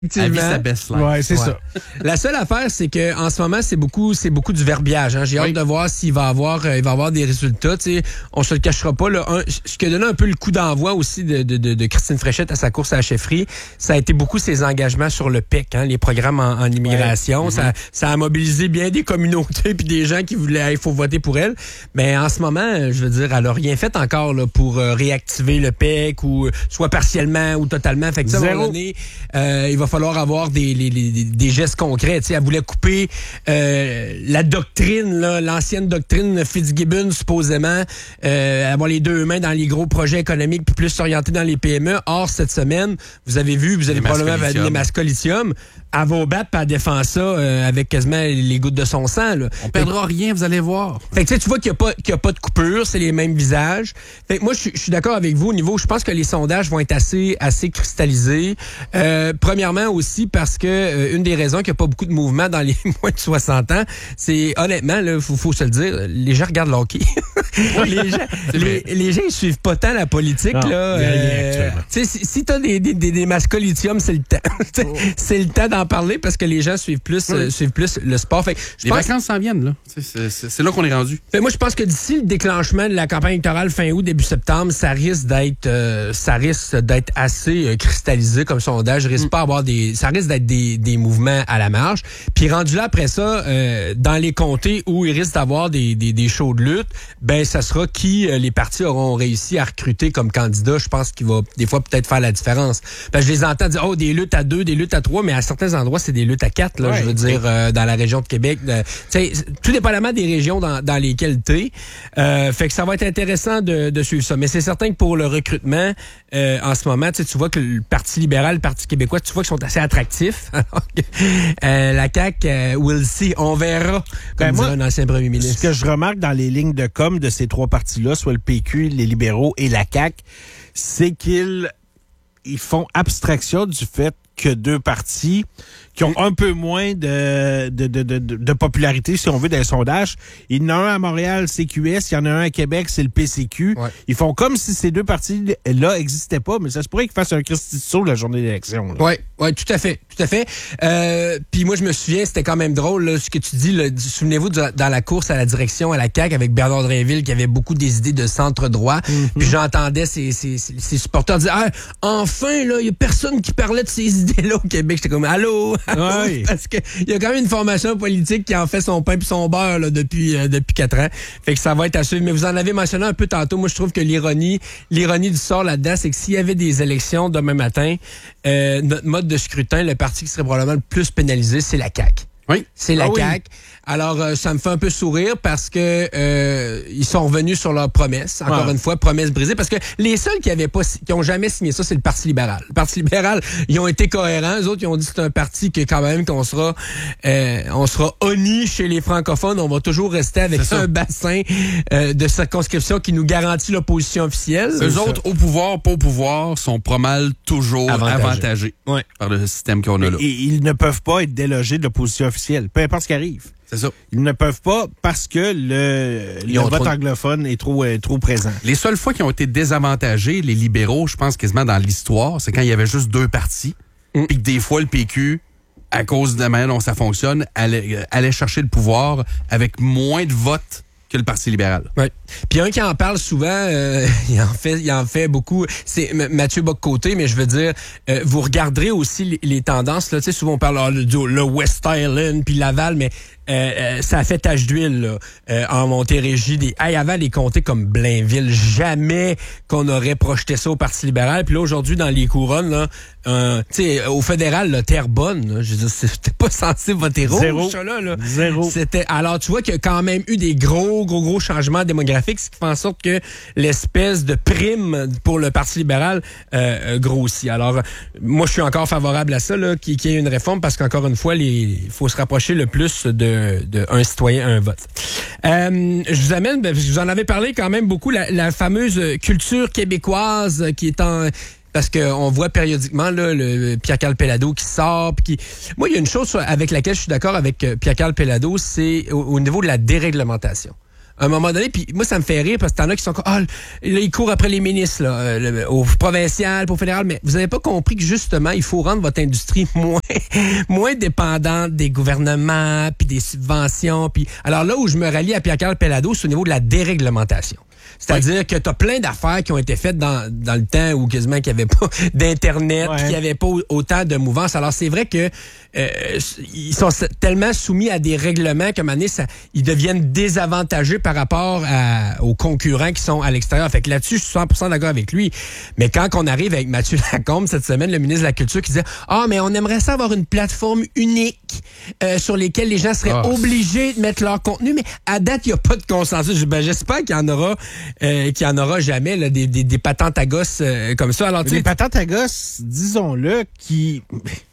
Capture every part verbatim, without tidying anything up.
Elle vit sa best life. Ouais, c'est Ouais. ça. La seule affaire, c'est que en ce moment, c'est beaucoup, c'est beaucoup du verbiage. Hein. J'ai Oui. hâte de voir s'il va avoir, euh, il va avoir des résultats. T'sais, on se le cachera pas. Là, un, ce qui a donné un peu le coup d'envoi aussi de, de, de, de Christine Fréchette à sa course à la chefferie, ça a été beaucoup ses engagements sur le P E C, hein, les programmes en, en immigration. Ouais. Ça, ça a mobilisé bien des communautés puis des gens qui voulaient, il faut voter pour elle. Mais en ce moment, je veux dire, elle a rien fait encore là, pour euh, réactiver le P E C ou euh, soit partiellement ou totalement. Fait que ça, à un moment donné, euh, il va falloir avoir des Les, les, les, des gestes concrets. T'sais, elle voulait couper euh, la doctrine, là, l'ancienne doctrine Fitzgibbon, supposément, euh, avoir les deux mains dans les gros projets économiques puis plus s'orienter dans les P M E. Or, cette semaine, vous avez vu, vous avez Les probablement masques les masques lithium. Elle va au battre puis elle défend ça euh, avec quasiment les gouttes de son sang. Là. On perdra rien, vous allez voir. Fait que tu sais, tu vois qu'il n'y a, pas- qu'il y a pas de coupure, c'est les mêmes visages. Fait que moi, je suis- je suis d'accord avec vous au niveau, je pense que les sondages vont être assez, assez cristallisés. Euh, premièrement aussi parce que euh, une des raisons qu'il n'y a pas beaucoup de mouvement dans les moins de soixante ans, c'est honnêtement, il faut, faut se le dire, les gens regardent le hockey. les, gens, les, les gens, ils suivent pas tant la politique. Non, là. il y a rien Euh, actuellement. tu sais, si, si tu as des, des, des, des mascots lithium, c'est le temps. T'sais, c'est le temps d'en parler parce que les gens suivent plus, Oui. euh, suivent plus le sport. Fait que je Les pense- vacances s'en viennent, là. C'est- C'est c'est- c'est là qu'on est rendu. Fait, moi, je pense que d'ici le déclenchement de la campagne électorale fin août, début septembre, ça risque d'être euh, ça risque d'être assez euh, cristallisé comme sondage. Risque Mm. pas avoir des, ça risque d'être des, des mouvements à la marge. Puis rendu là après ça, euh, dans les comtés où il risque d'avoir des, des, des shows de lutte, ben ça sera qui euh, les partis auront réussi à recruter comme candidat. Je pense qu'il va des fois peut-être faire la différence. Parce que je les entends dire oh des luttes à deux, des luttes à trois, mais à certains endroits c'est des luttes à quatre. Là, Ouais. je veux dire euh, dans la région de Québec. Euh, tu sais, tout dépendamment des régions dans, dans lesquelles t'es. Euh, fait que ça va être intéressant de, de suivre ça. Mais c'est certain que pour le recrutement, euh, en ce moment, tu sais, tu vois que le Parti libéral, le Parti québécois, tu vois qu'ils sont assez attractifs. Alors que, euh, la C A Q, euh, we'll see, on verra, comme Ben, moi, dirait un ancien premier Ce ministre. que je remarque dans les lignes de com de ces trois partis-là, soit le P Q, les libéraux et la C A Q, c'est qu'ils ils font abstraction du fait que deux partis qui ont un peu moins de, de, de, de, de popularité, si on veut, dans les sondages. Il y en a un à Montréal, C Q S. Il y en a un à Québec, c'est le P C Q. Ouais. Ils font comme si ces deux partis-là n'existaient pas, mais ça se pourrait qu'ils fassent un Christy de saut la journée d'élection. là. Oui, ouais, tout à fait, tout à fait. Euh, Puis moi, je me souviens, c'était quand même drôle, là, ce que tu dis. Là, souvenez-vous, dans dans la course à la direction à la C A Q avec Bernard Drinville, qui avait beaucoup des idées de centre droit. Puis j'entendais ses, ses, ses, ses supporters dire ah, enfin, là, il y a personne qui parlait de ces idées-là au Québec. J'étais comme allô, allô? Ouais. Parce que il y a quand même une formation politique qui en fait son pain puis son beurre là, depuis euh, depuis quatre ans. Fait que ça va être à suivre. Mais vous en avez mentionné un peu tantôt. Moi, je trouve que l'ironie, l'ironie du sort là-dedans, c'est que s'il y avait des élections demain matin, euh, notre mode de scrutin, le parti qui serait probablement le plus pénalisé, c'est la C A Q. Oui. C'est la Ah oui. C A Q. Alors, euh, ça me fait un peu sourire parce que euh, ils sont revenus sur leur promesse. Encore Ouais. une fois, promesse brisée. Parce que les seuls qui avaient pas, qui ont jamais signé ça, c'est le Parti libéral. Le Parti libéral, ils ont été cohérents. Les autres, ils ont dit que c'est un parti que quand même qu'on sera, euh, on sera honni chez les francophones. On va toujours rester avec C'est ça. un bassin euh, de circonscription qui nous garantit l'opposition officielle. Eux autres, au pouvoir, pas au pouvoir, sont pas mal toujours Avantagés. avantagés Ouais. par le système qu'on a là. Et ils ne peuvent pas être délogés de l'opposition officielle, peu importe ce qui arrive. C'est ça. Ils ne peuvent pas parce que le, Ils le ont vote trop de- anglophone est trop, euh, trop présent. Les seules fois qui ont été désavantagés, les libéraux, je pense quasiment dans l'histoire, c'est quand il y avait juste deux partis, Mm. puis que des fois le P Q, à cause de la manière dont ça fonctionne, allait, euh, allait chercher le pouvoir avec moins de votes que le Parti libéral. Ouais. Puis un qui en parle souvent, euh, il en fait, il en fait beaucoup. C'est M- Mathieu Bock-Côté, mais je veux dire, euh, vous regarderez aussi les, les tendances. Là, tu sais, souvent on parle ah, le, le West Island puis Laval, mais euh, euh, ça a fait tache d'huile là, euh, en Montérégie. Des, hey, avant les comtés comme Blainville, jamais qu'on aurait projeté ça au Parti libéral. Puis là aujourd'hui dans les couronnes, là, euh, tu sais, au fédéral, là, Terrebonne, là, je veux dire, c'était pas censé voter rouge, Zéro. ça là. là. Zéro. C'était alors tu vois qu'il y a quand même eu des gros gros gros changements démographiques, ce qui fait en sorte que l'espèce de prime pour le Parti libéral euh, euh, grossit. Alors euh, moi je suis encore favorable à ça là, qu'il qu'il y ait une réforme parce qu'encore une fois les il faut se rapprocher le plus de, de un citoyen un vote. Euh, je vous amène, ben, je vous en avais parlé quand même beaucoup la, la fameuse culture québécoise qui est en parce qu'on voit périodiquement là, le Pierre-Carl Pellado qui sort. Pis qui... Moi, il y a une chose avec laquelle je suis d'accord avec euh, Pierre-Carl Pellado, c'est au, au niveau de la déréglementation. À un moment donné, puis moi, ça me fait rire parce que t'en as qui sont comme, ah, là, ils courent après les ministres, là, euh, le, au provincial, au fédéral, mais vous avez pas compris que justement, il faut rendre votre industrie moins, moins dépendante des gouvernements, puis des subventions, puis alors là où je me rallie à Pierre-Carl Pellado, c'est au niveau de la déréglementation. C'est-à-dire oui. que tu as plein d'affaires qui ont été faites dans, dans le temps où quasiment qu'il n'y avait pas d'Internet, ouais. qu'il n'y avait pas autant de mouvance. Alors, c'est vrai que euh, ils sont tellement soumis à des règlements qu'à un moment donné, ça, ils deviennent désavantageux par rapport à, aux concurrents qui sont à l'extérieur. Fait que là-dessus, je suis cent pour cent d'accord avec lui. Mais quand on arrive avec Mathieu Lacombe cette semaine, le ministre de la Culture, qui disait « Ah, mais on aimerait ça avoir une plateforme unique euh, sur lesquelles les gens seraient oh. obligés de mettre leur contenu. » Mais à date, il n'y a pas de consensus. Ben, j'espère qu'il y en aura Euh, qu'il n'y en aura jamais, là, des, des, des patentes à gosses euh, comme ça. Alors, des patentes à gosses, disons-le, qui...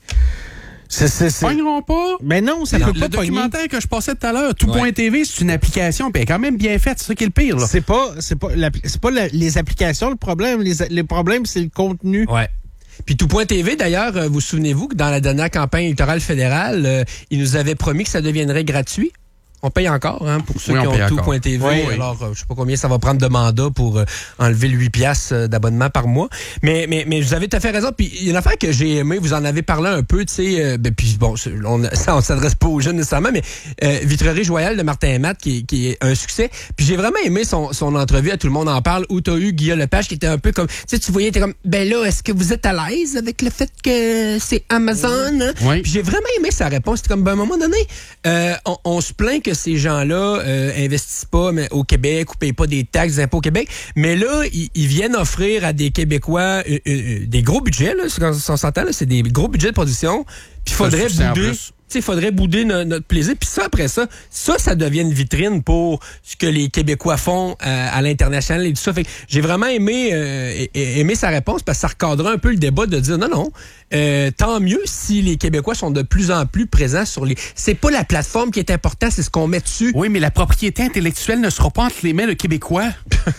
C'est, c'est, c'est... Pogneront pas. Mais non, ça non, peut pas Le documentaire pogner. Que je passais tout à l'heure, Tout.tv, ouais. c'est une application, puis elle est quand même bien faite. C'est ça qui est le pire. Là. C'est pas, c'est pas, la, c'est pas la, les applications le problème. Les, les problèmes, c'est le contenu. Ouais. Puis Tout.tv, d'ailleurs, euh, vous souvenez-vous que dans la dernière campagne électorale fédérale, euh, ils nous avaient promis que ça deviendrait gratuit. On paye encore, hein, pour ceux oui, qui ont Tout.tv. Oui, oui. Alors, euh, je sais pas combien ça va prendre de mandat pour euh, enlever le huit piastres euh, d'abonnement par mois. Mais, mais, mais vous avez tout à fait raison. Puis, il y a une affaire que j'ai aimée, vous en avez parlé un peu, tu sais, euh, ben, puis bon, on, ça, on s'adresse pas aux jeunes nécessairement, mais euh, Vitrerie Joyal de Martin et Matt, qui, qui est un succès. Puis j'ai vraiment aimé son, son entrevue à Tout le monde en parle, où t'as eu Guillaume Lepage, qui était un peu comme, tu sais, tu voyais, t'es comme, ben là, est-ce que vous êtes à l'aise avec le fait que c'est Amazon? Hein? Oui. Puis j'ai vraiment aimé sa réponse. C'était comme, ben, à un moment donné, euh, on, on se plaint que ces gens-là Euh, investissent pas mais, au Québec ou payent pas des taxes, des impôts au Québec. Mais là, ils, ils viennent offrir à des Québécois euh, euh, des gros budgets, là, quand on s'entend, là, c'est des gros budgets de production. Puis il faudrait bouder. Il faudrait bouder no- notre plaisir. Puis ça, après ça, ça, ça devient une vitrine pour ce que les Québécois font euh, à l'international et tout ça. Fait que j'ai vraiment aimé, euh, aimé sa réponse parce que ça recadrait un peu le débat de dire non, non, euh, tant mieux si les Québécois sont de plus en plus présents sur les... C'est pas la plateforme qui est importante, c'est ce qu'on met dessus. Oui, mais la propriété intellectuelle ne sera pas entre les mains de Québécois.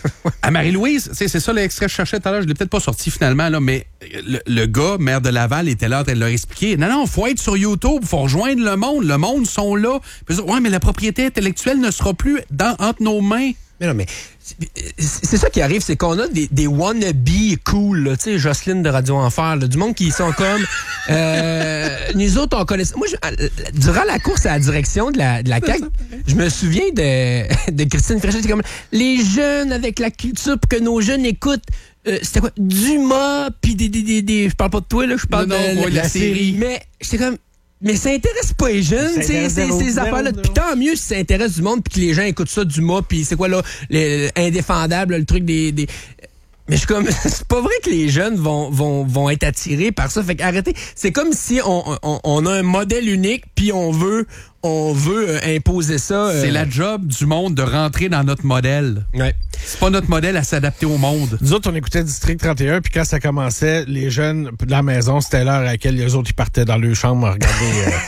À Marie-Louise, c'est ça l'extrait que je cherchais tout à l'heure, je l'ai peut-être pas sorti finalement, là, mais le, le gars, maire de Laval, était là en train de leur expliquer. Non, non, faut être sur YouTube, faut rejoindre le monde. Le monde sont là. Puis, ouais, mais la propriété intellectuelle ne sera plus dans, entre nos mains. Mais non, mais c'est ça qui arrive, c'est qu'on a des, des wannabe cool, tu sais, Jocelyne de Radio Enfer, là, du monde qui sont comme... Euh, nous autres, on connaît... Moi, je, durant la course à la direction de la, de la C A Q, je me souviens de, de Christine Fréchette, comme les jeunes avec la culture, pour que nos jeunes écoutent... Euh, c'était quoi? Dumas, puis des, des, des, des... Je parle pas de toi, là, je parle non, de, non, de la, la série. série. Mais j'étais comme... Mais ça intéresse pas les jeunes, tu sais, ces, ces affaires-là. Puis tant mieux si ça intéresse du monde, puis que les gens écoutent ça du mot, puis c'est quoi là, les, indéfendable, le truc des... des... Mais je suis comme, c'est pas vrai que les jeunes vont, vont, vont être attirés par ça. Fait qu'arrêtez, c'est comme si on, on, on a un modèle unique, puis on veut, on veut euh, imposer ça. Euh... C'est la job du monde de rentrer dans notre modèle. Ouais. C'est pas notre modèle à s'adapter au monde. Nous autres, on écoutait District trente et un, puis quand ça commençait, les jeunes de la maison, c'était l'heure à laquelle les autres ils partaient dans leur chambre à regarder... Euh...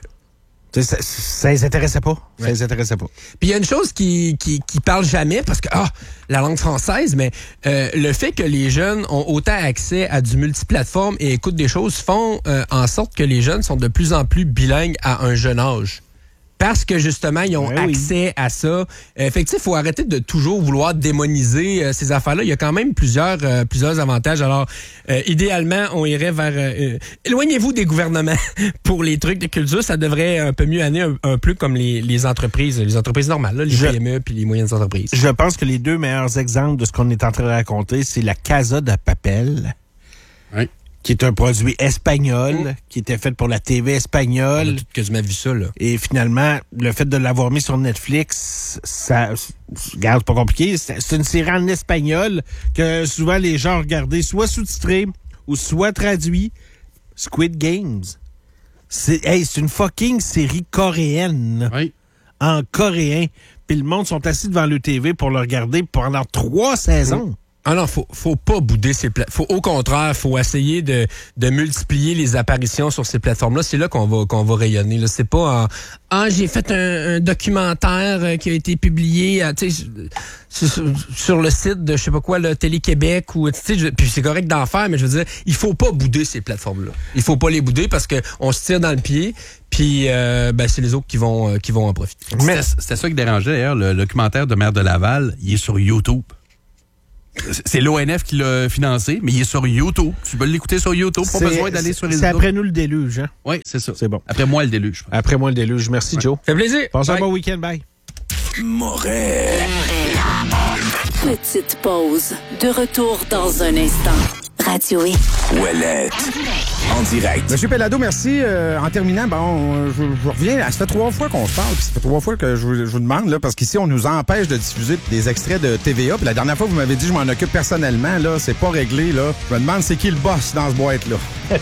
Ça, ça les intéressait pas. Ça les intéressait pas. Puis il y a une chose qui, qui, qui parle jamais, parce que, ah, la langue française, mais euh, le fait que les jeunes ont autant accès à du multiplateforme et écoutent des choses font euh, en sorte que les jeunes sont de plus en plus bilingues à un jeune âge. Parce que justement, ils ont ouais, accès oui. à ça. Euh, fait que, il faut arrêter de toujours vouloir démoniser euh, ces affaires-là. Il y a quand même plusieurs, euh, plusieurs avantages. Alors, euh, idéalement, on irait vers... Euh, éloignez-vous des gouvernements pour les trucs de culture. Ça devrait un peu mieux aller un, un peu comme les, les entreprises, les entreprises normales, là, les je, P M E puis les moyennes entreprises. Je pense que les deux meilleurs exemples de ce qu'on est en train de raconter, c'est la Casa de Papel. Oui. Qui est un produit espagnol, mmh. qui était fait pour la T V espagnole. On a tout quasiment vu ça, là. Et finalement, le fait de l'avoir mis sur Netflix, ça, regarde, c'est pas compliqué, c'est, c'est une série en espagnol que souvent les gens regardent soit sous-titré ou soit traduit. Squid Games. C'est, hey, c'est une fucking série coréenne. Oui. En coréen. Puis le monde sont assis devant le T V pour le regarder pendant trois saisons. Mmh. Ah non, faut faut pas bouder ces plateformes. Faut au contraire, faut essayer de de multiplier les apparitions sur ces plateformes-là. C'est là qu'on va qu'on va rayonner. Là, c'est pas en, ah j'ai fait un, un documentaire qui a été publié, tu sais, sur, sur le site de je sais pas quoi, le Télé-Québec ou tu sais, puis c'est correct d'en faire, mais je veux dire, il faut pas bouder ces plateformes-là. Il faut pas les bouder parce que on se tire dans le pied. Puis euh, ben, c'est les autres qui vont euh, qui vont en profiter. Mais c'était ça qui dérangeait d'ailleurs. Le documentaire de Maire de Laval, il est sur YouTube. C'est l'O N F qui l'a financé, mais il est sur YouTube. Tu peux l'écouter sur YouTube, pas besoin d'aller sur les C'est après nous le déluge, hein? Oui, c'est ça. C'est bon. Après moi le déluge. Après moi le déluge. Merci, ouais. Joe. Fait plaisir. Passe un bon week-end. Bye. Morel. Petite pause. De retour dans un instant. Radio X. Ouellette. En direct. Monsieur Pellado, merci. Euh, en terminant, bon, je, je reviens. Ça fait trois fois qu'on se parle, puis ça fait trois fois que je vous, je vous demande, là, parce qu'ici, on nous empêche de diffuser des extraits de T V A. Puis la dernière fois, vous m'avez dit, je m'en occupe personnellement, là, c'est pas réglé, là. Je me demande, c'est qui le boss dans ce boîte-là?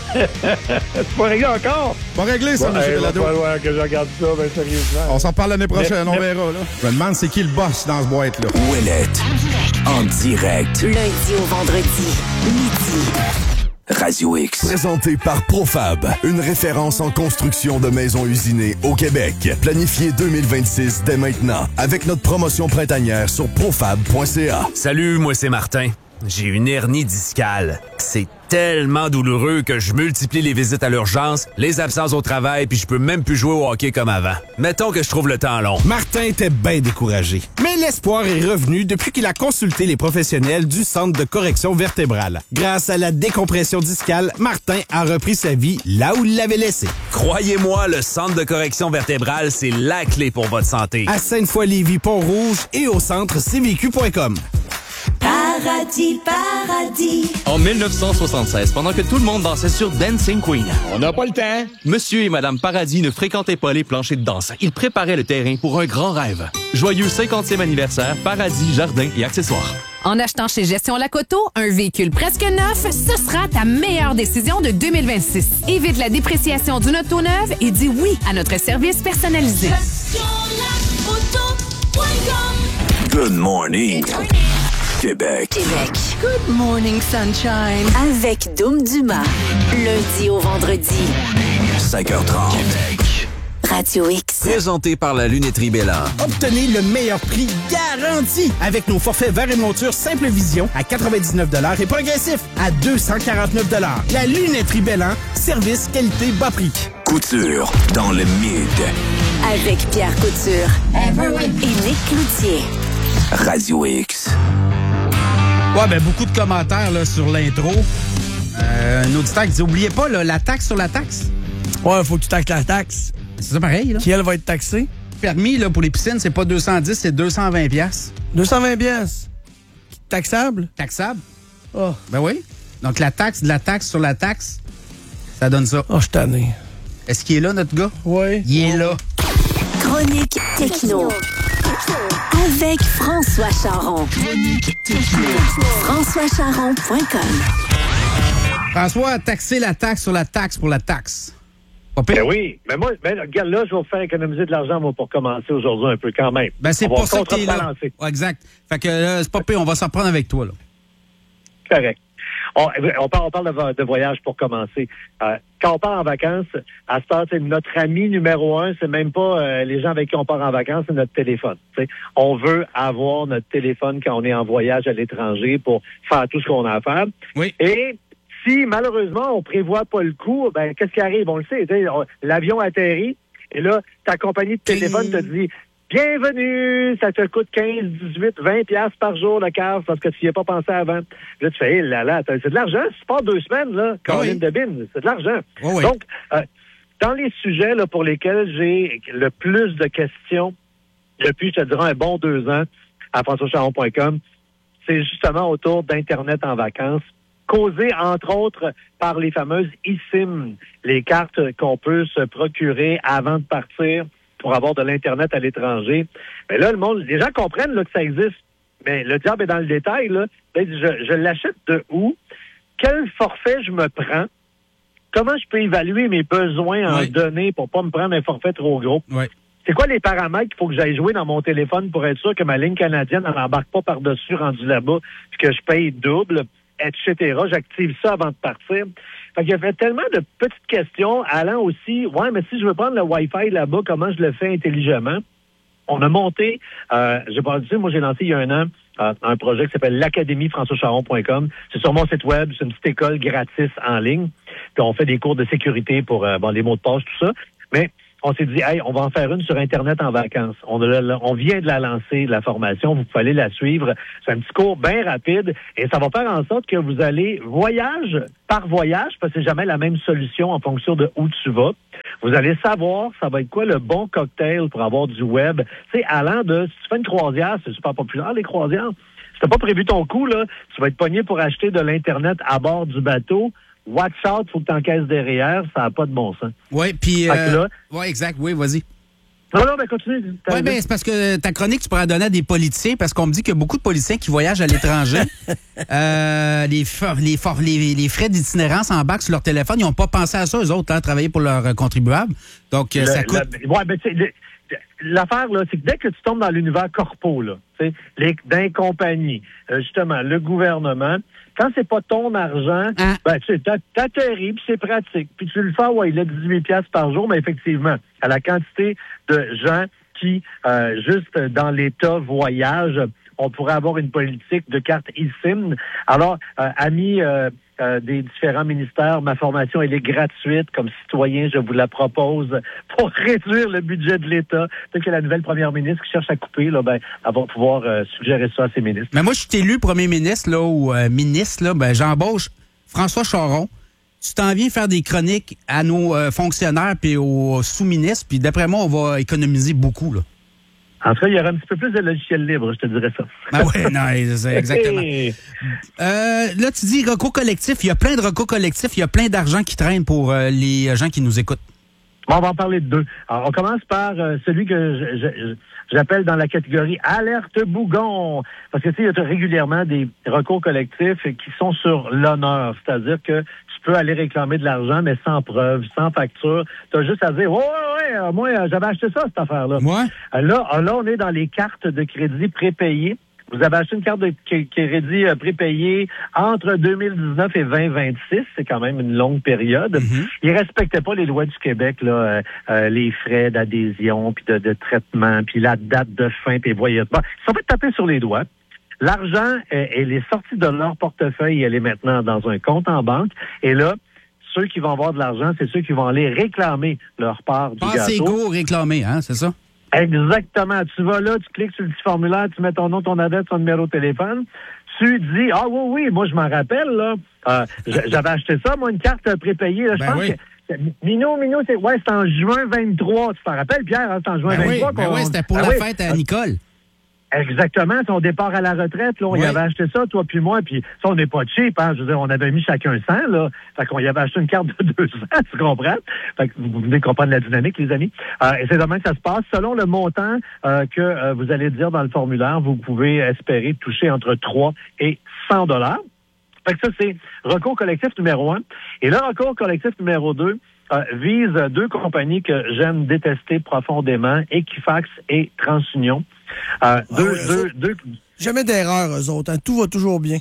C'est pas réglé encore? Pas réglé, ça, bon, monsieur hey, Pellado. Il va falloir que je regarde ça, ben sérieusement. On s'en reparle l'année prochaine, mais, on mais... verra, là. Je me demande, c'est qui le boss dans ce boîte-là? Ouellette. En direct. Lundi au vendredi, midi. Radio X. Présenté par Profab, une référence en construction de maisons usinées au Québec. Planifié deux mille vingt-six dès maintenant, avec notre promotion printanière sur profab point c a. Salut, moi c'est Martin. J'ai une hernie discale. C'est tellement douloureux que je multiplie les visites à l'urgence, les absences au travail, puis je peux même plus jouer au hockey comme avant. Mettons que je trouve le temps long. Martin était bien découragé. Mais l'espoir est revenu depuis qu'il a consulté les professionnels du Centre de correction vertébrale. Grâce à la décompression discale, Martin a repris sa vie là où il l'avait laissée. Croyez-moi, le Centre de correction vertébrale, c'est la clé pour votre santé. À Sainte-Foy-Lévis, Pont-Rouge et au centre c v q point com. Paradis, paradis. En mille neuf cent soixante-seize, pendant que tout le monde dansait sur Dancing Queen, on n'a pas le temps. Monsieur et Madame Paradis ne fréquentaient pas les planchers de danse. Ils préparaient le terrain pour un grand rêve. Joyeux cinquantième anniversaire, Paradis, jardins et accessoires. En achetant chez Gestion Lacoto, un véhicule presque neuf, ce sera ta meilleure décision de deux mille vingt-six. Évite la dépréciation d'une auto neuve et dis oui à notre service personnalisé. gestion lacoto point com. Good morning. Québec. Québec. Good morning, sunshine. Avec Doom Dumas. Lundi au vendredi. cinq heures trente. Québec. Radio X. Présenté par la lunetterie Bélan. Obtenez le meilleur prix garanti avec nos forfaits verre et monture Simple Vision à quatre-vingt-dix-neuf dollars et progressif à deux cent quarante-neuf dollars. La lunetterie Bélan. Service, qualité, bas prix. Couture dans le mid. Avec Pierre Couture. Et Nick Cloutier. Radio X. Ouais, ben beaucoup de commentaires là, sur l'intro. Euh, un auditeur qui dit, oubliez pas là, la taxe sur la taxe. Ouais, faut que tu taxes la taxe. C'est ça pareil, là. Qui, elle, va être taxée? Permis là, pour les piscines, c'est pas deux cent dix, c'est deux cent vingt piastres. deux cent vingt piastres. Taxable? Taxable. Oh. Ben oui. Donc la taxe de la taxe sur la taxe, ça donne ça. Oh, je suis tanné. Est-ce qu'il est là, notre gars? Oui. Il est là. Chronique Techno. Avec François Charon. Chronique Techno. françois charon point com. François a taxé la taxe sur la taxe pour la taxe. Pas pire. Ben oui, mais moi, ben, regarde, là, je vais vous faire économiser de l'argent, moi, pour commencer aujourd'hui un peu quand même. Ben, c'est on pour va ça que t'es là. contrebalancer. Ouais, exact. Fait que là, c'est pas pire, on va s'en prendre avec toi, là. Correct. On, on parle, on parle de, de voyage pour commencer. Euh, quand on part en vacances, à ce temps, c'est notre ami numéro un, c'est même pas euh, les gens avec qui on part en vacances, c'est notre téléphone. T'sais. On veut avoir notre téléphone quand on est en voyage à l'étranger pour faire tout ce qu'on a à faire. Oui. Et si, malheureusement, on prévoit pas le coup, ben qu'est-ce qui arrive? On le sait. On, l'avion atterrit, et là, ta compagnie de téléphone te dit bienvenue, ça te coûte quinze, dix-huit, vingt piastres par jour le cave parce que tu n'y as pas pensé avant. Là, tu fais, hé là là, c'est de l'argent. Si tu pars deux semaines, là, Caroline de Bine, c'est de l'argent. Oh oui. Donc, euh, dans les sujets là, pour lesquels j'ai le plus de questions depuis, je te dirais, un bon deux ans à françois charon point com, c'est justement autour d'Internet en vacances, causé, entre autres, par les fameuses eSIM, les cartes qu'on peut se procurer avant de partir pour avoir de l'Internet à l'étranger. Mais là, le monde, les gens comprennent là, que ça existe, mais le diable est dans le détail. Là. Je, je l'achète de où? Quel forfait je me prends? Comment je peux évaluer mes besoins en oui. données pour pas me prendre un forfait trop gros? Oui. c'est quoi les paramètres qu'il faut que j'aille jouer dans mon téléphone pour être sûr que ma ligne canadienne n'embarque pas par-dessus rendu là-bas, puis que je paye double, et cetera. J'active ça avant de partir. Fait qu'il y avait tellement de petites questions allant aussi, ouais, mais si je veux prendre le Wi-Fi là-bas, comment je le fais intelligemment? On a monté, euh, j'ai pas dit, moi j'ai lancé il y a un an euh, un projet qui s'appelle l'académie françois charon point com. C'est sur mon site web, c'est une petite école gratis en ligne. Puis on fait des cours de sécurité pour euh, bon, les mots de passe, tout ça. Mais on s'est dit, hey, on va en faire une sur Internet en vacances. On, a, on vient de la lancer, la formation. Vous pouvez aller la suivre. C'est un petit cours bien rapide et ça va faire en sorte que vous allez voyage par voyage, parce que c'est jamais la même solution en fonction de où tu vas. Vous allez savoir, ça va être quoi le bon cocktail pour avoir du web. Tu sais, allant de, si tu fais une croisière, c'est super populaire, les croisières. Si t'as pas prévu ton coup, là, tu vas être pogné pour acheter de l'Internet à bord du bateau. Watch out, faut que tu encaisses derrière, ça n'a pas de bon sens. Oui, puis... Euh, oui, exact, oui, vas-y. Non, non, ben continue. Oui, bien, c'est parce que ta chronique, tu pourrais donner à des politiciens, parce qu'on me dit qu'il y a beaucoup de politiciens qui voyagent à l'étranger. euh, les, les, les, les frais d'itinérance embarquent sur leur téléphone. Ils n'ont pas pensé à ça, eux autres, hein, travailler pour leurs contribuables. Donc, le, ça coûte... La, ouais, ben, le, l'affaire, là, c'est que dès que tu tombes dans l'univers corpo, là, les, dans les compagnies, euh, justement, le gouvernement, quand c'est pas ton argent, hein? ben, tu sais, t'atterris, puis c'est pratique. Puis tu le fais, ouais, il a dix-huit piastres par jour, mais effectivement, à la quantité de gens qui, euh, juste dans l'État voyage, on pourrait avoir une politique de carte eSIM. Alors, euh, amis euh, euh, des différents ministères, ma formation, elle est gratuite. Comme citoyen, je vous la propose pour réduire le budget de l'État. Peut-être que la nouvelle première ministre qui cherche à couper, là, ben, elle va pouvoir euh, suggérer ça à ses ministres. Mais moi, je suis élu premier ministre, là, ou euh, ministre, là, ben, j'embauche François Charon. Tu t'en viens faire des chroniques à nos euh, fonctionnaires puis aux sous-ministres, puis d'après moi, on va économiser beaucoup, là. En tout cas, il y aura un petit peu plus de logiciels libres, je te dirais ça. Ah ouais, non, c'est exactement. euh, là, tu dis recours collectif. Il y a plein de recours collectifs. Il y a plein d'argent qui traîne pour euh, les gens qui nous écoutent. Bon, on va en parler de deux. Alors, on commence par euh, celui que je, je, j'appelle dans la catégorie alerte bougon. Parce que, tu sais, il y a régulièrement des recours collectifs qui sont sur l'honneur. C'est-à-dire que tu peux aller réclamer de l'argent, mais sans preuve, sans facture. Tu as juste à dire, ouais, ouais, ouais, moi, j'avais acheté ça, cette affaire-là. Ouais. Là, là, on est dans les cartes de crédit prépayées. Vous avez acheté une carte de crédit prépayée entre deux mille dix-neuf et vingt vingt-six. C'est quand même une longue période. Mm-hmm. Ils respectaient pas les lois du Québec, là, euh, euh, les frais d'adhésion, puis de, de traitement, puis la date de fin, puis voyez pas. Ils sont fait taper sur les doigts. L'argent, elle est sortie de leur portefeuille et elle est maintenant dans un compte en banque. Et là, ceux qui vont avoir de l'argent, c'est ceux qui vont aller réclamer leur part du gâteau. Pas c'est go réclamer, hein, c'est ça? Exactement. Tu vas là, tu cliques sur le petit formulaire, tu mets ton nom, ton adresse, ton numéro de téléphone. Tu dis, ah oui, oui, moi je m'en rappelle, là. Euh, j'avais acheté ça, moi, une carte prépayée. Là, je ben pense oui. que Minou, Minou, c'est ouais, c'est en juin vingt-trois. Tu t'en rappelles, Pierre, hein, c'est en juin ben vingt-trois. Oui, ben qu'on... oui, c'était pour ben la oui. fête à Nicole. Exactement, son départ à la retraite, là, on oui. y avait acheté ça, toi puis moi, puis ça, on n'est pas cheap, hein, je veux dire, on avait mis chacun cent, là, fait qu'on y avait acheté une carte de deux cents, tu comprends? Fait que vous venez comprendre la dynamique, les amis. Euh, et c'est demain que ça se passe. Selon le montant euh, que euh, vous allez dire dans le formulaire, vous pouvez espérer toucher entre trois et cent dollars. Fait que ça, c'est recours collectif numéro un. Et le recours collectif numéro deux, Euh, vise deux compagnies que j'aime détester profondément, Equifax et TransUnion. Euh, ah deux, ouais, deux, deux... Jamais d'erreur, eux autres. Hein. Tout va toujours bien.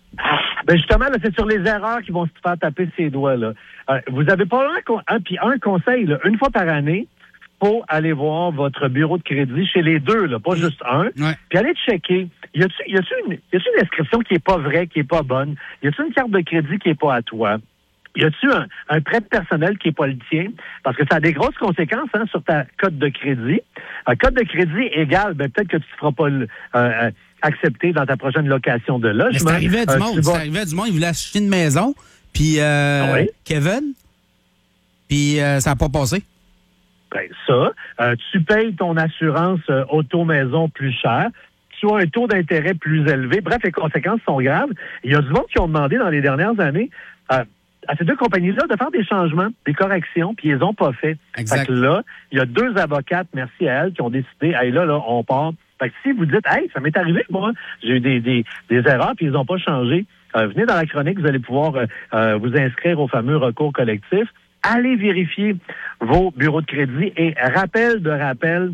Ben justement, là, c'est sur les erreurs qui vont se faire taper ses doigts. Là. Euh, vous avez pas un, un, puis un conseil, là, une fois par année, faut aller voir votre bureau de crédit chez les deux, là, pas juste un, ouais. Puis aller checker. Y a-tu, y a-tu une, y a-tu une inscription qui est pas vraie, qui est pas bonne? Y a-tu une carte de crédit qui est pas à toi? Y a-tu un, un prêt personnel qui est pas le tien? Parce que ça a des grosses conséquences hein, sur ta cote de crédit. Un cote de crédit égale, ben, peut-être que tu ne feras pas le, euh, accepter dans ta prochaine location de logement. Mais c'est arrivé à du euh, monde. C'est arrivé à du monde. Il voulait acheter une maison, puis euh, oui. Kevin, puis euh, ça n'a pas passé. Ben, ça, euh, tu payes ton assurance euh, auto-maison plus cher. Tu as un taux d'intérêt plus élevé. Bref, les conséquences sont graves. Il y a du monde qui ont demandé dans les dernières années euh, à ces deux compagnies-là de faire des changements, des corrections, puis ils les ont pas fait. Exact. Fait que là, il y a deux avocates, merci à elles, qui ont décidé, hey, là, là, on part. Fait que si vous dites, hey, ça m'est arrivé, moi, j'ai eu des, des, des erreurs, puis ils n'ont pas changé, euh, venez dans la chronique, vous allez pouvoir euh, euh, vous inscrire au fameux recours collectif. Allez vérifier vos bureaux de crédit. Et rappel de rappel,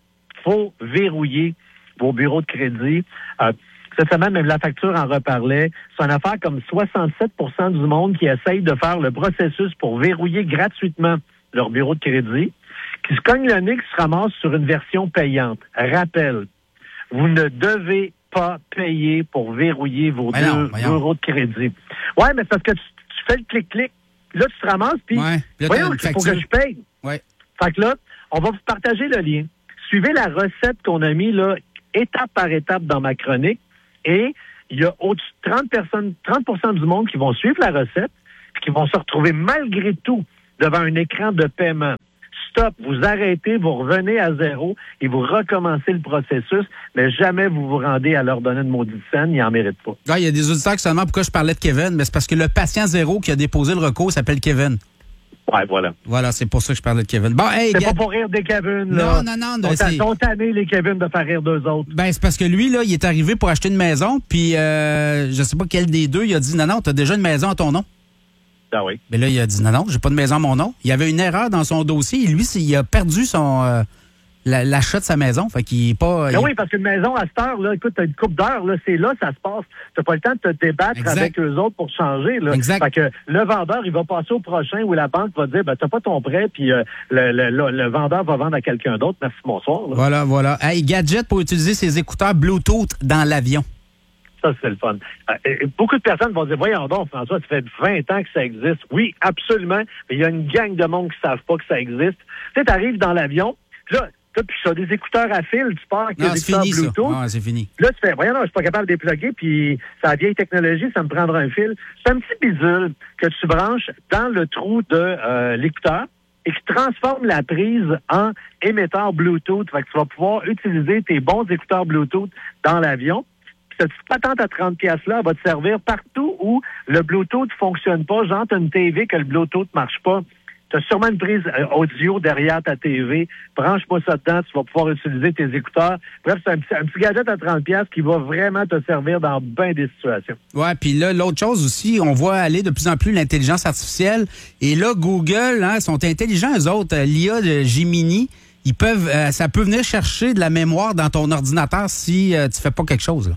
faut verrouiller vos bureaux de crédit. Euh, cette semaine, même la facture en reparlait. C'est une affaire comme soixante-sept pour cent du monde qui essaye de faire le processus pour verrouiller gratuitement leur bureau de crédit, qui se cogne le nez, qui se ramasse sur une version payante. Rappel, vous ne devez pas payer pour verrouiller vos voyons, deux voyons. bureaux de crédit. Ouais, mais c'est parce que tu, tu fais le clic-clic. Là, tu te ramasses, puis Ouais, puis là, voyons, t'as une il faut facture. que je paye. Ouais. Fait que là, on va vous partager le lien. Suivez la recette qu'on a mis là, étape par étape dans ma chronique. Et il y a au-dessus de trente personnes, trente pour cent du monde qui vont suivre la recette, puis qui vont se retrouver malgré tout devant un écran de paiement. Stop, vous arrêtez, vous revenez à zéro et vous recommencez le processus, mais jamais vous vous rendez à leur donner de maudite scène, ils n'en méritent pas. Ouais, il y a des auditeurs qui se demandent pourquoi je parlais de Kevin, mais c'est parce que le patient zéro qui a déposé le recours s'appelle Kevin. Ouais, voilà. Voilà, c'est pour ça que je parlais de Kevin. Bon, hey, c'est Gab... pas pour rire des Kevin, là. Non, non, non. Ils c'est... sont tannés, les Kevin, de faire rire d'eux autres. Ben, c'est parce que lui, là, il est arrivé pour acheter une maison, puis euh, je sais pas quel des deux, il a dit non, non, t'as déjà une maison à ton nom. Ah oui. Mais là, il a dit non, non, j'ai pas de maison à mon nom. Il y avait une erreur dans son dossier. Et lui, il a perdu son euh, la, l'achat de sa maison. Fait qu'il est pas. Ben il... oui, parce qu'une maison à cette heure, là, écoute, t'as une couple d'heures, là, c'est là, ça se passe. T'as pas le temps de te débattre Exact. avec eux autres pour changer, là. Exact. Fait que le vendeur, il va passer au prochain où la banque va dire, ben, t'as pas ton prêt, puis euh, le, le, le, le vendeur va vendre à quelqu'un d'autre. Merci, bonsoir, là. Voilà, voilà. Hey, gadget pour utiliser ses écouteurs Bluetooth dans l'avion. Ça, c'est le fun. Euh, beaucoup de personnes vont dire, voyons donc, François, ça fait vingt ans que ça existe. Oui, absolument. Mais il y a une gang de monde qui ne savent pas que ça existe. Tu sais, t'arrives dans l'avion, là, puis tu as des écouteurs à fil, tu pars avec Non, des c'est écouteurs fini, Bluetooth. ça. Ah, c'est fini. Là, tu fais, voyons, non, je suis pas capable de dépluguer, puis c'est la vieille technologie, ça me prendra un fil. C'est un petit bidule que tu branches dans le trou de euh, l'écouteur et qui transforme la prise en émetteur Bluetooth. Fait que tu vas pouvoir utiliser tes bons écouteurs Bluetooth dans l'avion. Cette petite patente à trente piastres là va te servir partout où le Bluetooth fonctionne pas. Genre, tu as une T V que le Bluetooth marche pas. Tu as sûrement une prise euh, audio derrière ta T V. Branche-moi ça dedans, tu vas pouvoir utiliser tes écouteurs. Bref, c'est un petit, un petit gadget à trente piastres qui va vraiment te servir dans bien des situations. Ouais, puis là, l'autre chose aussi, on voit aller de plus en plus l'intelligence artificielle. Et là, Google, hein, sont intelligents, eux autres. L'I A de Gemini, ils peuvent, euh, ça peut venir chercher de la mémoire dans ton ordinateur si euh, tu fais pas quelque chose, là.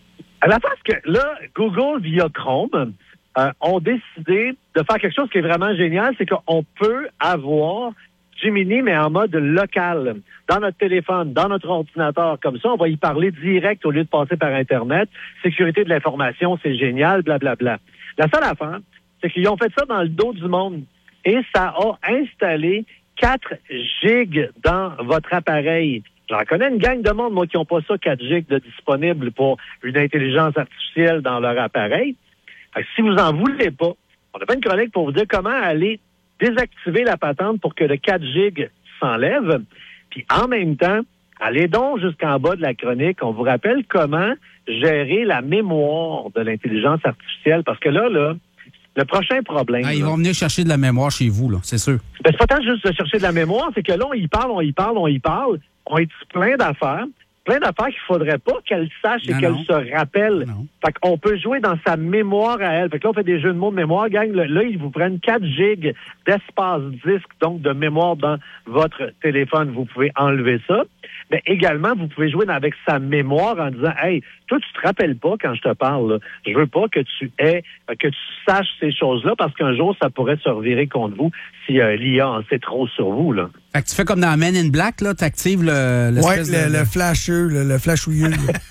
À la face que là, Google via Chrome euh, ont décidé de faire quelque chose qui est vraiment génial, c'est qu'on peut avoir Gemini, mais en mode local, dans notre téléphone, dans notre ordinateur. Comme ça, on va y parler direct au lieu de passer par Internet. Sécurité de l'information, c'est génial, blablabla. La seule affaire, c'est qu'ils ont fait ça dans le dos du monde. Et ça a installé quatre gigs dans votre appareil. J'en connais une gang de monde, moi, qui n'ont pas ça, quatre gigs de disponible pour une intelligence artificielle dans leur appareil. Fait que si vous en voulez pas, on n'a pas une chronique pour vous dire comment aller désactiver la patente pour que le quatre gigs s'enlève. Puis en même temps, allez donc jusqu'en bas de la chronique. On vous rappelle comment gérer la mémoire de l'intelligence artificielle. Parce que là, là, le prochain problème... Ah, ils là, vont venir chercher de la mémoire chez vous, là, c'est sûr. ben, c'est pas tant juste de chercher de la mémoire, c'est que là, on y parle, on y parle, on y parle. On est plein d'affaires, plein d'affaires qu'il faudrait pas qu'elle sache et Non, qu'elle non. se rappelle. Non. Fait qu'on peut jouer dans sa mémoire à elle. Fait que là, on fait des jeux de mots de mémoire, gang. Là, là, ils vous prennent quatre gigs d'espace disque, donc de mémoire dans votre téléphone. Vous pouvez enlever ça. Mais également, vous pouvez jouer avec sa mémoire en disant, hey, toi, tu te rappelles pas quand je te parle, là. Je veux pas que tu aies, que tu saches ces choses-là parce qu'un jour, ça pourrait se revirer contre vous si euh, l'I A en sait trop sur vous, là. Fait que tu fais comme dans Men in Black, là, t'actives le... Ouais, l'espèce le, de... le flasheux, le, le flashouilleux.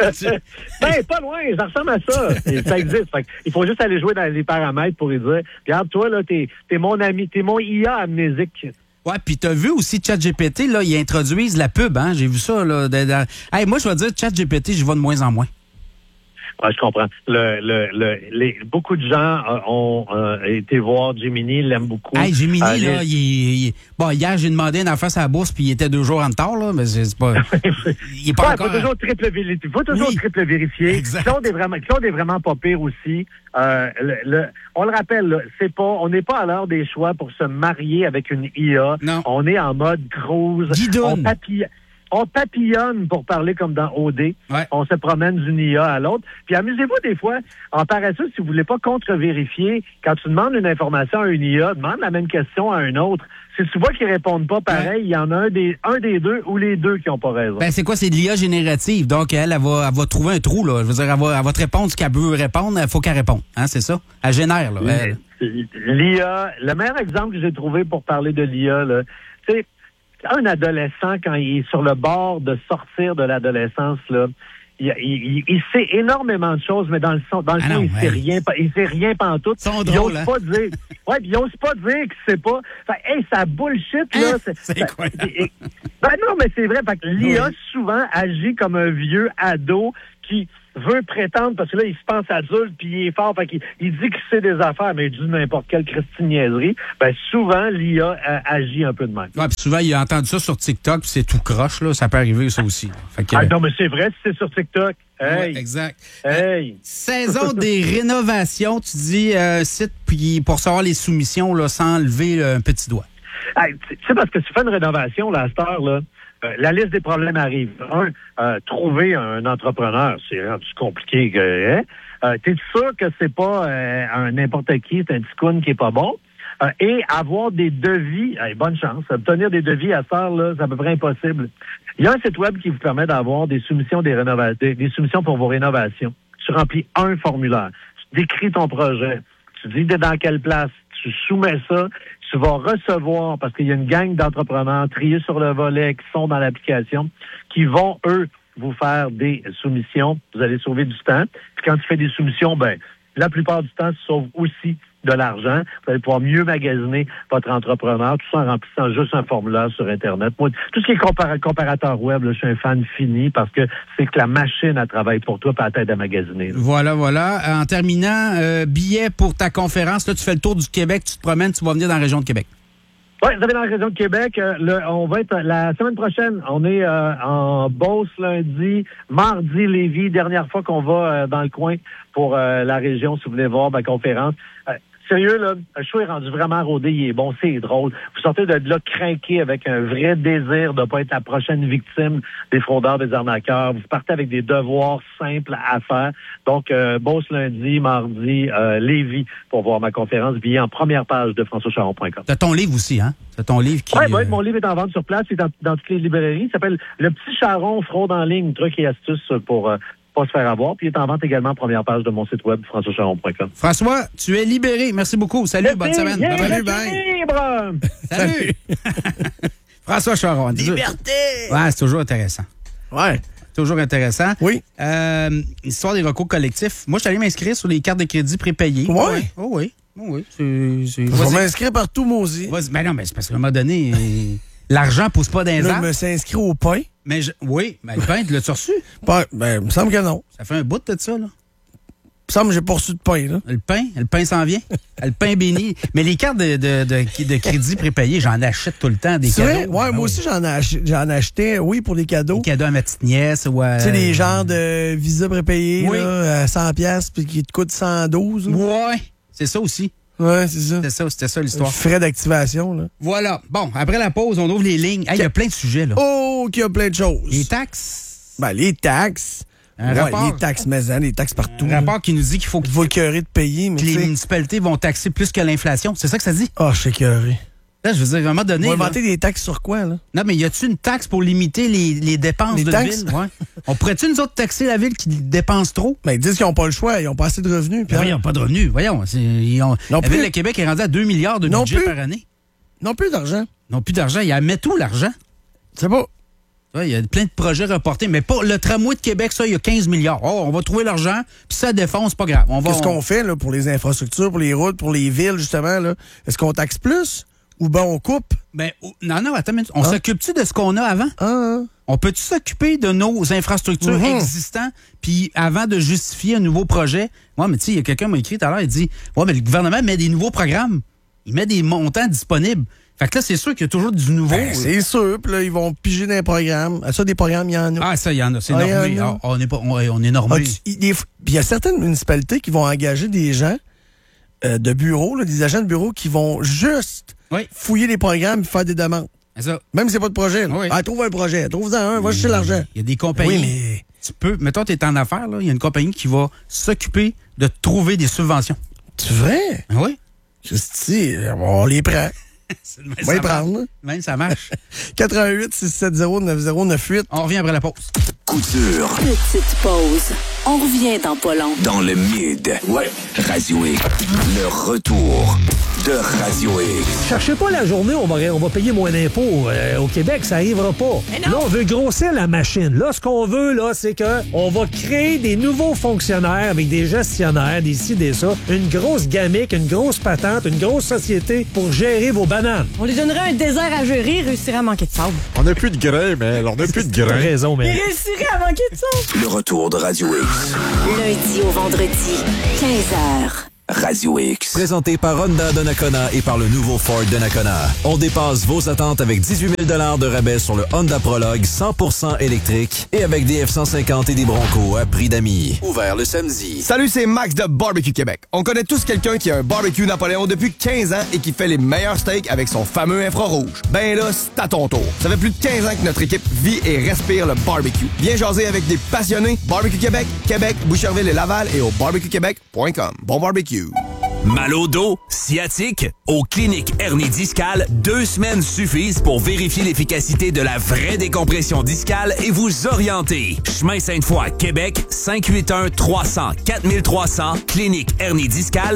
Ben, pas loin, ça ressemble à ça. Et ça existe. Fait il faut juste aller jouer dans les paramètres pour lui dire, regarde, toi, là, t'es, t'es mon ami, t'es mon I A amnésique. Ouais, puis t'as vu aussi ChatGPT, là, ils introduisent la pub, hein, j'ai vu ça, là. De, de... Hey, moi, je vais dire, ChatGPT, j'y vais de moins en moins. Ouais, je comprends. Le, le, le, les, beaucoup de gens euh, ont euh, été voir Gemini, l'aiment beaucoup. Hey, Gemini, Euh, là, les- il, il- Bon, hier, j'ai demandé une affaire à la bourse, puis il était deux jours en retard, là, mais c'est c'est pas... il est pas Ouais, encore... faut toujours triple vérifier. Faut toujours Oui. triple vérifier. Exact. Claude est vraiment, Claude est vraiment pas pire aussi. Euh, le, le- on le rappelle, là, c'est pas, on n'est pas à l'heure des choix pour se marier avec une I A. Non. On est en mode cruise. Guidoune. On papillonne. On papillonne, pour parler comme dans O D. Ouais. On se promène d'une I A à l'autre. Puis amusez-vous des fois, en paresseux, si vous voulez pas contre-vérifier, quand tu demandes une information à une I A, demande la même question à un autre. si tu vois qu'ils répondent pas pareil, il y en a un des, un des deux ou les deux qui n'ont pas raison. Ben, c'est quoi? C'est de l'I A générative. Donc, elle, elle va, elle va trouver un trou, là. Je veux dire, elle va, elle va te répondre ce qu'elle veut répondre. Il faut qu'elle réponde. Hein, c'est ça? Elle génère, là. Elle. L'I A, le meilleur exemple que j'ai trouvé pour parler de l'I A, là, c'est un adolescent, quand il est sur le bord de sortir de l'adolescence, là, Il, il, il sait énormément de choses, mais dans le son, dans le ah fond, non, il ouais. sait rien, il sait rien pantoute. Ils sont il drôles, ose hein? pas dire, ouais, puis il ose pas dire qu'il sait pas. Fait, hey, ça bullshit, là. Hein? C'est, c'est ça, quoi? c'est, ben non, mais c'est vrai. Fait que l'I A, oui. souvent, agit comme un vieux ado qui veut prétendre, parce que là, il se pense adulte, puis il est fort, fait qu'il il dit qu'il sait des affaires, mais il dit n'importe quelle Christine niaiserie. Ben, souvent, l'I A euh, agit un peu de même. Ouais, puis souvent, il a entendu ça sur TikTok, puis c'est tout croche, là. Ça peut arriver, ça aussi. Fait que, Ah non, mais c'est vrai, si c'est sur TikTok. Hey. Ouais, exact. Hey. Euh, saison des rénovations, tu dis euh, site puis pour savoir les soumissions là, sans lever euh, un petit doigt. Hey, tu sais, parce que tu fais une rénovation, là, à cette heure, là, euh, la liste des problèmes arrive. Un, euh, trouver un entrepreneur, c'est rendu compliqué. Que, hein? euh, t'es sûr que c'est pas euh, un n'importe qui, c'est un ticoun qui est pas bon? Euh, et avoir des devis, hey, bonne chance. Obtenir des devis à cette heure, là, c'est à peu près impossible. Il y a un site web qui vous permet d'avoir des soumissions des rénovations, des, des soumissions pour vos rénovations. Tu remplis un formulaire. Tu décris ton projet. Tu dis dans quelle place. Tu soumets ça. Tu vas recevoir, parce qu'il y a une gang d'entrepreneurs triés sur le volet qui sont dans l'application, qui vont, eux, vous faire des soumissions. Vous allez sauver du temps. Puis quand tu fais des soumissions, ben, la plupart du temps, tu sauves aussi de l'argent. Vous allez pouvoir mieux magasiner votre entrepreneur, tout ça en remplissant juste un formulaire sur Internet. Moi, tout ce qui est compar- comparateur web, là, je suis un fan fini parce que c'est que la machine, elle travaille pour toi, pas la tête à magasiner. Là. Voilà, voilà. En terminant, euh, billet pour ta conférence. Là, tu fais le tour du Québec, tu te promènes, tu vas venir dans la région de Québec. Oui, vous allez dans la région de Québec. Euh, le, on va être la semaine prochaine. On est euh, en Beauce lundi, mardi Lévis. Dernière fois qu'on va euh, dans le coin pour euh, la région, si vous voulez voir ma conférence. Euh, Sérieux, là, le show est rendu vraiment rodé, il est bon, c'est drôle. Vous sortez de là craqué avec un vrai désir de ne pas être la prochaine victime des fraudeurs, des arnaqueurs. Vous partez avec des devoirs simples à faire. Donc, euh, Beauce lundi, mardi, euh, Lévis, pour voir ma conférence, billet en première page de françois charon point com. T'as ton livre aussi, hein? T'as ton livre qui... Oui, euh... ouais, mon livre est en vente sur place, il est dans, dans toutes les librairies. Il s'appelle Le Petit Charon, fraude en ligne, trucs et astuces pour... Euh, pas se faire avoir. Puis il est en vente également en première page de mon site web, françois charon point com. François, tu es libéré. Merci beaucoup. Salut, Merci, bonne semaine. yeah, Salut, bye. Libre. Salut. François Charon. Liberté! Ouais, c'est toujours intéressant. Ouais. Toujours intéressant. Oui. Euh, histoire des recours collectifs. Moi, je suis allé m'inscrire sur les cartes de crédit prépayées. Ouais. Oui. Oh oui. Oh oui. C'est, c'est... Je vais m'inscrire partout, moi aussi. Vas-y. Ben non, mais c'est parce qu'à un moment donné, l'argent pousse pas dans les Là, arbres. je me suis inscrit au pain. Mais je... Oui, ben, le pain, tu l'as-tu reçu? Ben, ben, il me semble que non. Ça fait un bout de ça, là. Il me semble que j'ai pas reçu de pain, là. Le pain, le pain s'en vient. Le pain béni. Mais les cartes de, de, de, de crédit prépayées, j'en achète tout le temps, des C'est cadeaux. vrai? Ouais, Ah moi oui. aussi, j'en, ach- j'en achetais, oui, pour des cadeaux. Des cadeaux à ma petite nièce ou à... Tu sais, les genres de visa prépayés, Oui. là, à cent piastres, puis qui te coûtent cent douze. là. Ouais, c'est ça aussi. Ouais, c'est ça. C'était ça, c'était ça l'histoire. Frais d'activation, là. Voilà. Bon, après la pause, on ouvre les lignes. Il hey, y a plein de sujets, là. Oh, qu'il y a plein de choses. Les taxes. Ben, les taxes. Un Ouais, rapport. les taxes maison, les taxes partout. Un rapport qui nous dit qu'il faut Il faut écœurer de payer, mais que les tu sais- municipalités vont taxer plus que l'inflation. C'est ça que ça dit? Ah, je suis écœuré. Là, je veux dire, à un moment donné... On va là- inventer des taxes sur quoi, là? Non, mais y a-tu une taxe pour limiter les, les dépenses Les de taxes? ville? Ouais. On pourrait-tu, nous autres, taxer la ville qui dépense trop? Ben, ils disent qu'ils n'ont pas le choix, ils n'ont pas assez de revenus. Ben, Pierre. voyons, pas de revenus. Voyons. c'est- ils ont- Non la plus. ville de Québec est rendue à deux milliards de Non budget plus. par année. Non plus d'argent. Ils n'ont plus d'argent. Ils mettent où, l'argent? C'est pas. Ouais, il y a plein de projets reportés, mais pas le tramway de Québec, ça, il y a quinze milliards. Oh, on va trouver l'argent, puis ça défonce, c'est pas grave. On va, Qu'est-ce on- qu'on fait, là, pour les infrastructures, pour les routes, pour les villes, justement, là? Est-ce qu'on taxe plus? Ou ben, on coupe? Ben, oh, non, non, attends une minute. On Hein? s'occupe-tu de ce qu'on a avant? Ah, On peut-tu s'occuper de nos infrastructures Mhm. existantes, puis avant de justifier un nouveau projet? Ouais, mais tu sais, il y a quelqu'un qui m'a écrit tout à l'heure, il dit, ouais, mais le gouvernement met des nouveaux programmes. Il met des montants disponibles. Fait que là, c'est sûr qu'il y a toujours du nouveau. ben, c'est sûr. Puis là, ils vont piger dans les programmes. Ah, ça, des programmes, il y en a. Ah, ça, il y en a. C'est Ah, il y en normé. a. Ah, on est pas, on, on est normé. Ah, tu- il des- Puis il y a certaines municipalités qui vont engager des gens euh, de bureau, là, des agents de bureau qui vont juste Oui. fouiller les programmes et faire des demandes. C'est ça. Même si c'est pas de projet. là. Oui. Ah, trouve un projet. Trouve-en un. Va chercher l'argent. Il y a des compagnies. Oui, mais- Tu peux, mettons, tu es en affaires, là, il y a une compagnie qui va s'occuper de trouver des subventions. C'est vrai? Ah oui? Christy, on les prend. On va y prendre. Même ça marche. quatre un huit, six sept zéro, neuf zéro neuf huit. On revient après la pause. Couture. Petite pause. On revient dans pas long. Dans le mid. Ouais. Radio X. Le retour de Radio X. Cherchez pas la journée, on va, on va payer moins d'impôts. Euh, au Québec, ça arrivera pas. Là, on veut grossir la machine. Là, ce qu'on veut, là, c'est que on va créer des nouveaux fonctionnaires avec des gestionnaires, des ci, des ça. Une grosse gamique, une grosse patente, une grosse société pour gérer vos bananes. On lui donnerait un désert à gérer, il réussirait à manquer de sable. On n'a plus de grain, mais on n'a plus de grain. T'as raison, mais... Il réussirait à manquer de sable. Le retour de Radio X. Lundi au vendredi, quinze heures. Radio X. Présenté par Honda Donnacona et par le nouveau Ford Donnacona. On dépasse vos attentes avec dix-huit mille dollars de rabais sur le Honda Prologue cent pour cent électrique et avec des F cent cinquante et des Broncos à prix d'amis. Ouvert le samedi. Salut, c'est Max de Barbecue Québec. On connaît tous quelqu'un qui a un barbecue Napoléon depuis quinze ans et qui fait les meilleurs steaks avec son fameux infrarouge. Ben là, c'est à ton tour. Ça fait plus de quinze ans que notre équipe vit et respire le barbecue. Viens jaser avec des passionnés. Barbecue Québec, Québec, Boucherville et Laval et au barbecue québec point com. Bon barbecue. Mal au dos, sciatique, aux cliniques hernie discale, deux semaines suffisent pour vérifier l'efficacité de la vraie décompression discale et vous orienter. Chemin Sainte-Foy, Québec, cinq huit un, trois cents, quatre trois cents, clinique hernie discale.